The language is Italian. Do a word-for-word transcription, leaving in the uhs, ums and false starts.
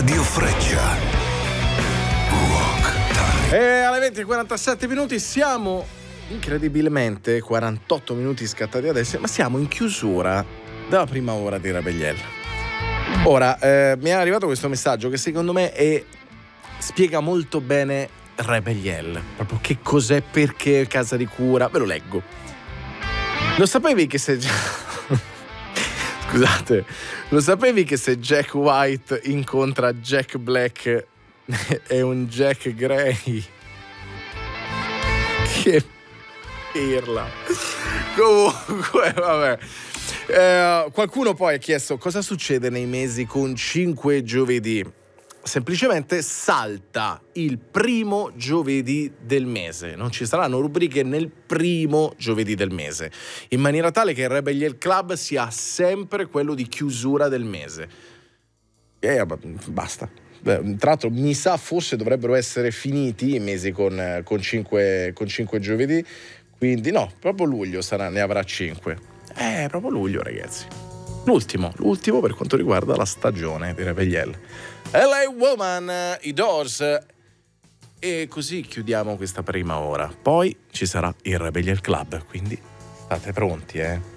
Radio Freccia. Rock Time. E alle venti e quarantasette minuti siamo incredibilmente quarantotto minuti scattati adesso, ma siamo in chiusura della prima ora di Rebelliel. Ora, eh, mi è arrivato questo messaggio che secondo me è, spiega molto bene Rebelliel, proprio che cos'è, perché casa di cura. Ve lo leggo. Lo sapevi che se scusate, lo sapevi che se Jack White incontra Jack Black è un Jack Gray? Che pirla. Comunque, vabbè. Eh, qualcuno poi ha chiesto cosa succede nei mesi con cinque giovedì. Semplicemente salta il primo giovedì del mese. Non ci saranno rubriche nel primo giovedì del mese, in maniera tale che il Rebelliel Club sia sempre quello di chiusura del mese. E basta. Tra l'altro mi sa forse dovrebbero essere finiti i mesi con, con, cinque, con cinque giovedì. Quindi no, proprio luglio sarà, ne avrà cinque. Eh, proprio luglio, ragazzi. L'ultimo, l'ultimo per quanto riguarda la stagione di Rebelliel. L A Woman, i Doors. E così chiudiamo questa prima ora. Poi ci sarà il Rebelliel Club, quindi state pronti, eh.